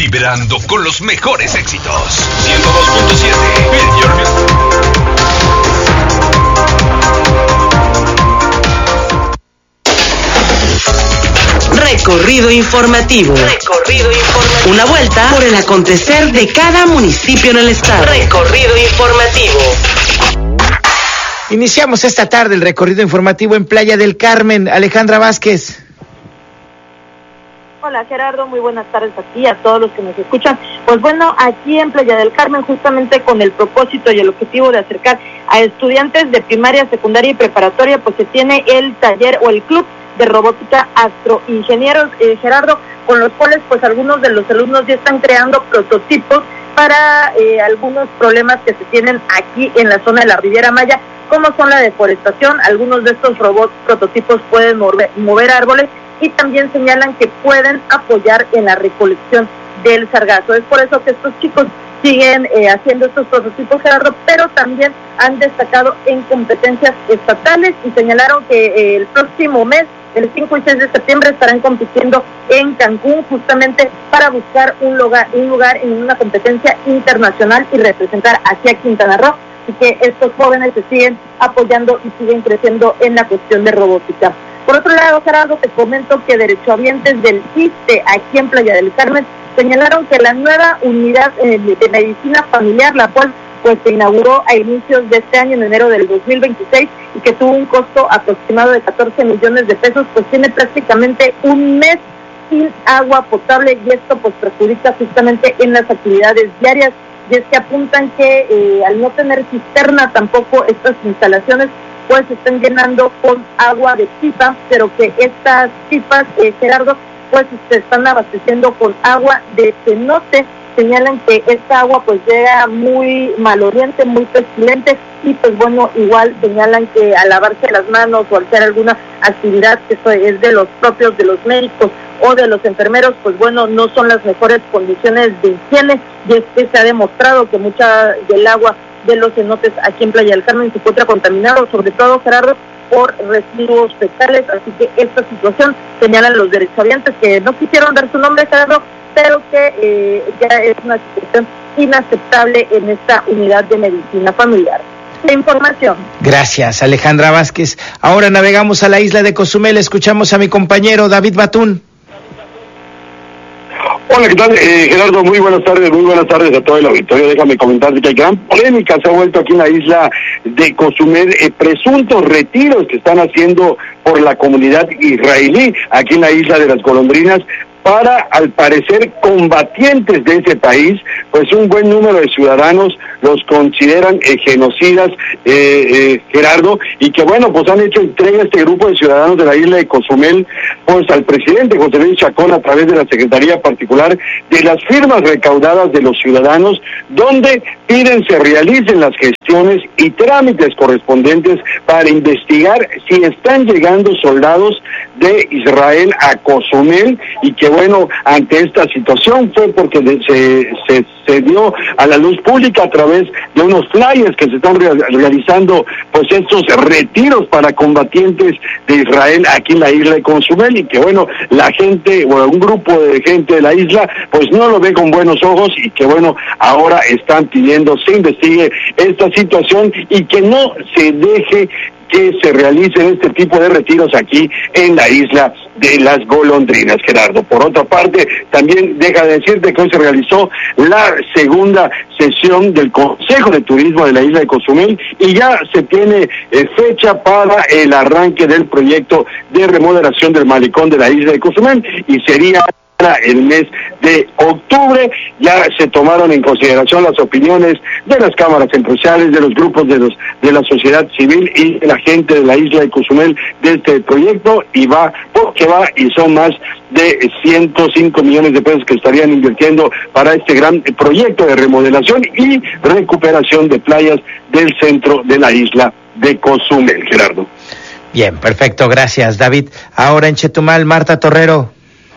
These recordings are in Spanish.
vibrando con los mejores éxitos. 102.7, In Your Recorrido informativo. Una vuelta por el acontecer de cada municipio en el estado. Recorrido informativo. Iniciamos esta tarde el recorrido informativo en Playa del Carmen. Alejandra Vázquez. Hola Gerardo, muy buenas tardes a ti, a todos los que nos escuchan. Pues bueno, aquí en Playa del Carmen, justamente con el propósito y el objetivo de acercar a estudiantes de primaria, secundaria y preparatoria, pues se tiene el taller o el club de robótica astroingenieros, Gerardo, con los cuales pues algunos de los alumnos ya están creando prototipos para algunos problemas que se tienen aquí en la zona de la Riviera Maya, como son la deforestación. Algunos de estos robots prototipos pueden mover árboles y también señalan que pueden apoyar en la recolección del sargazo. Es por eso que estos chicos siguen haciendo estos prototipos, Gerardo, pero también han destacado en competencias estatales y señalaron que el próximo mes, el 5 y 6 de septiembre, estarán compitiendo en Cancún justamente para buscar un lugar en una competencia internacional y representar aquí a Quintana Roo. Así que estos jóvenes se siguen apoyando y siguen creciendo en la cuestión de robótica. Por otro lado, Gerardo, te comento que derechohabientes del ISSSTE aquí en Playa del Carmen señalaron que la nueva unidad de medicina familiar, la cual pues se inauguró a inicios de este año, en enero del 2026, y que tuvo un costo aproximado de 14 millones de pesos, pues tiene prácticamente un mes sin agua potable, y esto pues perjudica justamente en las actividades diarias. Y es que apuntan que al no tener cisterna tampoco estas instalaciones pues se están llenando con agua de pipa, pero que estas pipas, Gerardo, pues se están abasteciendo con agua de cenote. Señalan que esta agua pues llega muy maloliente, muy pestilente, y pues bueno, igual señalan que al lavarse las manos o al hacer alguna actividad que es de los propios de los médicos o de los enfermeros, pues bueno, no son las mejores condiciones de higiene, y es que se ha demostrado que mucha del agua de los cenotes aquí en Playa del Carmen se encuentra contaminado, sobre todo, Gerardo, por residuos fecales. Así que esta situación, señalan los derechohabientes, que no quisieron dar su nombre, Gerardo, pero que ya es una situación inaceptable en esta unidad de medicina familiar. La información. Gracias, Alejandra Vázquez. Ahora navegamos a la isla de Cozumel. Escuchamos a mi compañero David Batún. Hola, ¿qué tal? Gerardo, muy buenas tardes a todo el auditorio. Déjame comentarte que hay gran polémica se ha vuelto aquí en la isla de Cozumel, presuntos retiros que están haciendo por la comunidad israelí aquí en la isla de las Golondrinas para, al parecer, combatientes de ese país. Pues un buen número de ciudadanos los consideran genocidas, Gerardo, y que bueno, pues han hecho entrega a este grupo de ciudadanos de la isla de Cozumel, pues al presidente José Luis Chacón, a través de la Secretaría Particular, de las firmas recaudadas de los ciudadanos, donde piden se realicen las gestiones y trámites correspondientes para investigar si están llegando soldados de Israel a Cozumel, y que bueno, ante esta situación fue porque se dio a la luz pública a través de unos flyers que se están realizando pues estos retiros para combatientes de Israel aquí en la isla de Cozumel, y que bueno, la gente o un grupo de gente de la isla pues no lo ve con buenos ojos, y que bueno, ahora están pidiendo se investigue esta situación y que no se deje que se realicen este tipo de retiros aquí en la isla de las Golondrinas, Gerardo. Por otra parte, también deja de decirte que hoy se realizó la segunda sesión del Consejo de Turismo de la isla de Cozumel, y ya se tiene fecha para el arranque del proyecto de remodelación del malecón de la isla de Cozumel, y sería el mes de octubre. Ya se tomaron en consideración las opiniones de las cámaras empresariales, de los grupos de la sociedad civil y de la gente de la isla de Cozumel de este proyecto, y va y son más de 105 millones de pesos que estarían invirtiendo para este gran proyecto de remodelación y recuperación de playas del centro de la isla de Cozumel, Gerardo. Bien, perfecto, gracias, David. Ahora en Chetumal, Marta Torrero.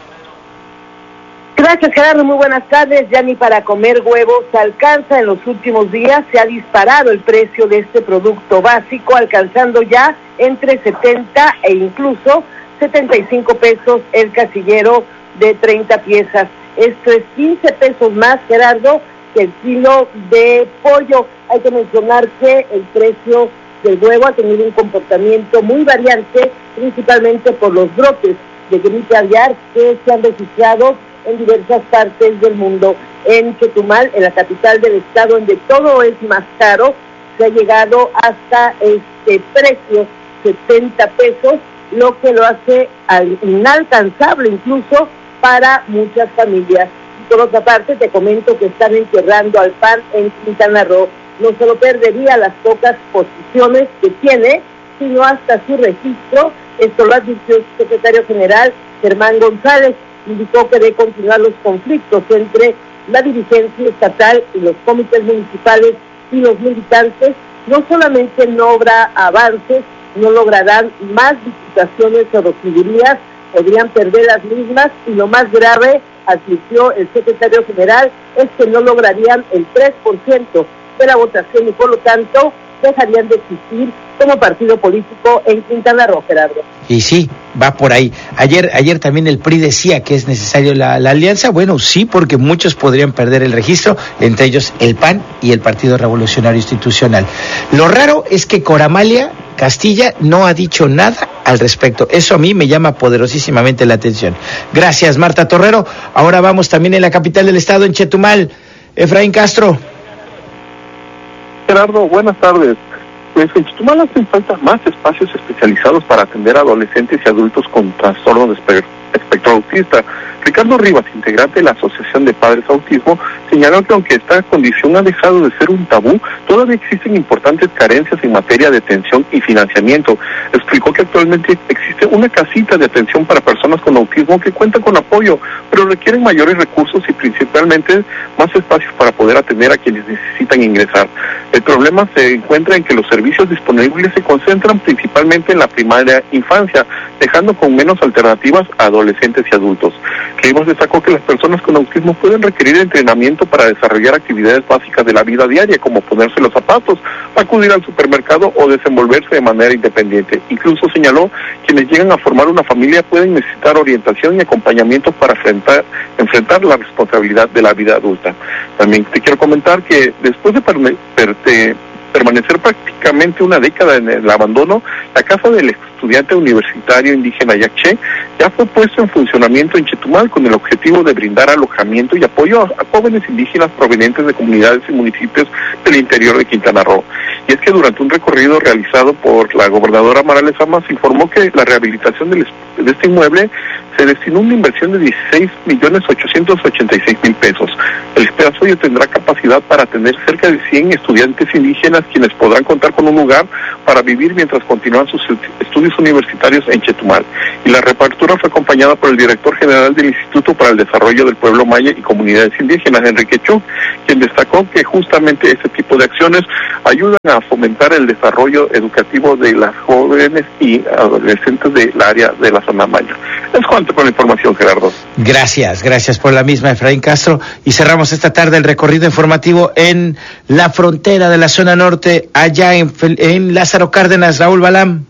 Gracias, Gerardo, muy buenas tardes. Ya ni para comer huevos se alcanza. En los últimos días se ha disparado el precio de este producto básico, alcanzando ya entre 70 e incluso 75 pesos el casillero de 30 piezas. Esto es 15 pesos más, Gerardo, que el kilo de pollo. Hay que mencionar que el precio del huevo ha tenido un comportamiento muy variante, principalmente por los brotes de gripe aviar que se han registrado en diversas partes del mundo. En Chetumal, en la capital del estado, donde todo es más caro, se ha llegado hasta este precio, 70 pesos, lo que lo hace inalcanzable incluso para muchas familias. Por otra parte, te comento que están enterrando al PAN en Quintana Roo. No solo perdería las pocas posiciones que tiene, sino hasta su registro. Esto lo advirtió el secretario general, Germán González. Indicó que de continuar los conflictos entre la dirigencia estatal y los comités municipales y los militantes, no solamente no habrá avances, no lograrán más diputaciones o regidurías, podrían perder las mismas, y lo más grave, advirtió el secretario general, es que no lograrían el 3% de la votación y por lo tanto dejarían de existir como partido político en Quintana Roo, Gerardo. Y sí, va por ahí. Ayer también el PRI decía que es necesario la alianza. Bueno, sí, porque muchos podrían perder el registro, entre ellos el PAN y el Partido Revolucionario Institucional. Lo raro es que Coramalia Castilla no ha dicho nada al respecto. Eso a mí me llama poderosísimamente la atención. Gracias, Marta Torrero. Ahora vamos también en la capital del estado, en Chetumal. Efraín Castro. Gerardo, buenas tardes. Pues en Chetumal hacen falta más espacios especializados para atender a adolescentes y adultos con trastorno de espectro autista. Ricardo Rivas, integrante de la Asociación de Padres Autismo, señaló que aunque esta condición ha dejado de ser un tabú, todavía existen importantes carencias en materia de atención y financiamiento. Explicó que actualmente existe una casita de atención para personas con autismo que cuenta con apoyo, pero requieren mayores recursos y principalmente más espacios para poder atender a quienes necesitan ingresar. El problema se encuentra en que los servicios disponibles se concentran principalmente en la primaria infancia, dejando con menos alternativas a adolescentes y adultos. Rivas destacó que las personas con autismo pueden requerir entrenamiento para desarrollar actividades básicas de la vida diaria, como ponerse los zapatos, acudir al supermercado o desenvolverse de manera independiente. Incluso señaló, quienes llegan a formar una familia pueden necesitar orientación y acompañamiento para enfrentar la responsabilidad de la vida adulta. También te quiero comentar que después de permanecer prácticamente una década en el abandono, la casa del estudiante universitario indígena Yaché ya fue puesto en funcionamiento en Chetumal con el objetivo de brindar alojamiento y apoyo a jóvenes indígenas provenientes de comunidades y municipios del interior de Quintana Roo. Y es que durante un recorrido realizado por la gobernadora Mara Lezama se informó que la rehabilitación de este inmueble se destinó una inversión de 16.886.000 pesos. El espacio tendrá capacidad para atender cerca de 100 estudiantes indígenas, quienes podrán contar con un lugar para vivir mientras continúan sus estudios universitarios en Chetumal. Y la reapertura fue acompañada por el director general del Instituto para el Desarrollo del Pueblo Maya y Comunidades Indígenas, Enrique Chu, quien destacó que justamente este tipo de acciones ayudan a fomentar el desarrollo educativo de las jóvenes y adolescentes del área de la zona maya. Es cuanto con la información, Gerardo. Gracias por la misma, Efraín Castro. Y cerramos esta tarde el recorrido informativo en la frontera de la zona norte, allá en Lázaro Cárdenas. Raúl Balam.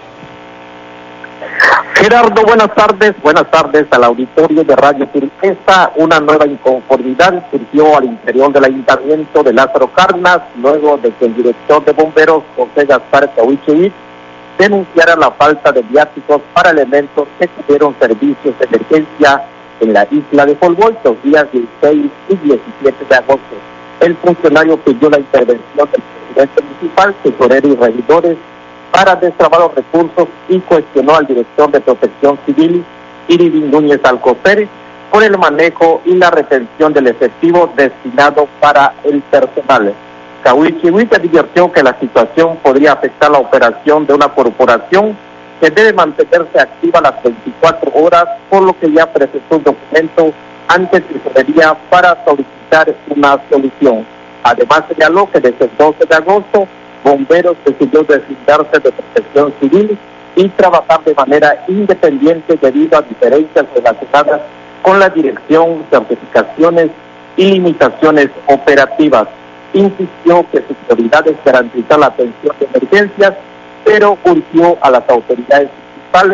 Gerardo, buenas tardes al auditorio de Radio Turquesa. Una nueva inconformidad surgió al interior del ayuntamiento de Lázaro Cárdenas, luego de que el director de bomberos, José Gaspar Cahuichuit, denunciara la falta de viáticos para elementos que tuvieron servicios de emergencia en la isla de Folboy los días 16 y 17 de agosto. El funcionario pidió la intervención del presidente municipal, tesorero y regidores para destrabar los recursos y cuestionó al director de Protección Civil, Irving Núñez Alcocer, por el manejo y la retención del efectivo destinado para el personal. Cahuichihuite advirtió que la situación podría afectar la operación de una corporación que debe mantenerse activa las 24 horas, por lo que ya presentó un documento ante Tesorería para solicitar una solución. Además señaló que desde el 12 de agosto, Bomberos decidió deslindarse de Protección Civil y trabajar de manera independiente debido a diferencias relacionadas con la dirección, certificaciones y limitaciones operativas. Insistió que su prioridad es garantizar la atención de emergencias, pero urgió a las autoridades municipales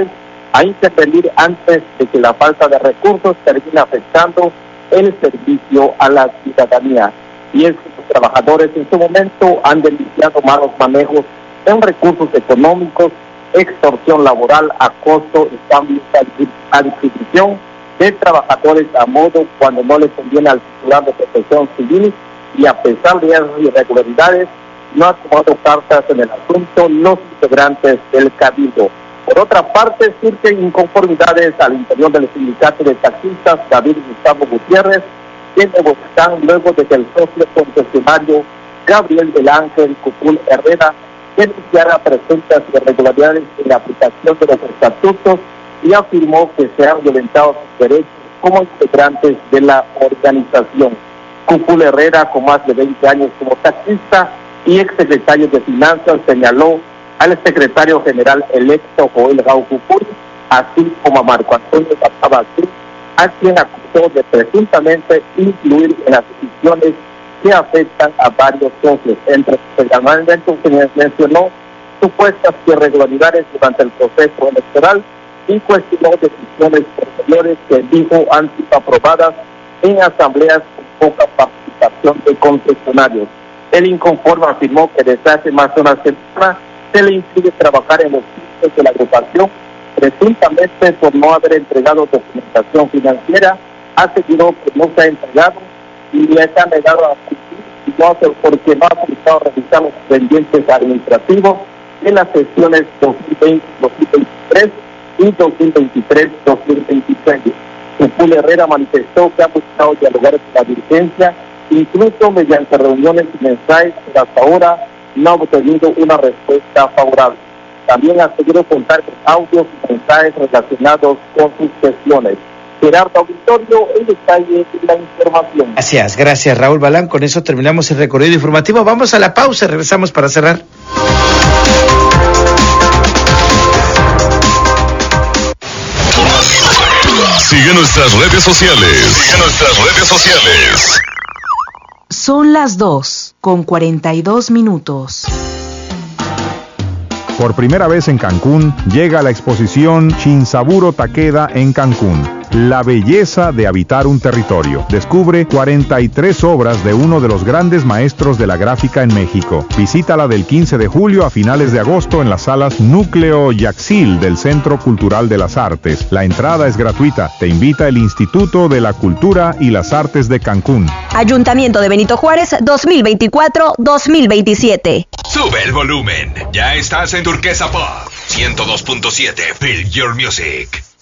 a intervenir antes de que la falta de recursos termine afectando el servicio a la ciudadanía. Y es que los trabajadores en su momento han denunciado malos manejos en recursos económicos, extorsión laboral, acoso y cambio a disposición de trabajadores a modo cuando no les conviene al titular de Protección Civil, y a pesar de esas irregularidades no han tomado cartas en el asunto los integrantes del Cabildo. Por otra parte, surgen inconformidades al interior del sindicato de taxistas David Gustavo Gutiérrez, quienes están luego de que el socio concesionario Gabriel del Ángel Cupul Herrera denunciara presuntas irregularidades en la aplicación de los estatutos y afirmó que se han violentado sus derechos como integrantes de la organización. Cupul Herrera, con más de 20 años como taxista y exsecretario de Finanzas, señaló al secretario general electo Joel Gau Cupul, así como a Marco Antonio Zapata, a quien acusó de presuntamente influir en las decisiones que afectan a varios socios. Entre los que mencionó supuestas irregularidades durante el proceso electoral y cuestionó decisiones posteriores que dijo han sido aprobadas en asambleas con poca participación de concesionarios. El inconforme afirmó que desde hace más de una semana se le impide trabajar en los sitios de la agrupación, presuntamente por no haber entregado documentación financiera. Aseguró que no se ha entregado y le ha negado a cumplir, porque no ha solicitado revisar los pendientes administrativos de las sesiones 2020-2023 y 2023-2026. Cupul Herrera manifestó que ha buscado dialogar con la dirigencia, incluso mediante reuniones y mensajes, pero hasta ahora no ha obtenido una respuesta favorable. También aseguró contar con audios y mensajes relacionados con sus sesiones. Gerardo Auditorio, el detalle de la información. Gracias Raúl Balán. Con eso terminamos el recorrido informativo. Vamos a la pausa, regresamos para cerrar. Sigue nuestras redes sociales. Son las 2:42. Por primera vez en Cancún, llega la exposición Shinsaburo Takeda en Cancún. La belleza de habitar un territorio. Descubre 43 obras de uno de los grandes maestros de la gráfica en México. Visítala del 15 de julio a finales de agosto en las salas Núcleo Yaxil del Centro Cultural de las Artes. La entrada es gratuita. Te invita el Instituto de la Cultura y las Artes de Cancún. Ayuntamiento de Benito Juárez 2024-2027. Sube el volumen. Ya estás en Turquesa Pop 102.7. Feel Your Music.